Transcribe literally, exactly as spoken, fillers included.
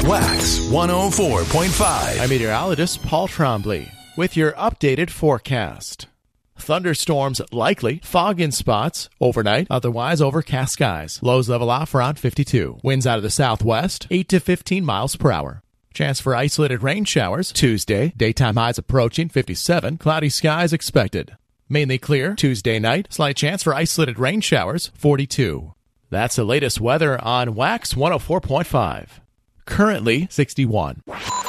Wax one oh four point five. I'm meteorologist Paul Trombley with your updated forecast. Thunderstorms likely, fog in spots, overnight, otherwise overcast skies. Lows level off around fifty-two. Winds out of the southwest, eight to fifteen miles per hour. Chance for isolated rain showers Tuesday. Daytime highs approaching fifty-seven. Cloudy skies expected. Mainly clear Tuesday night. Slight chance for isolated rain showers forty-two. That's the latest weather on Wax one oh four point five. Currently sixty-one.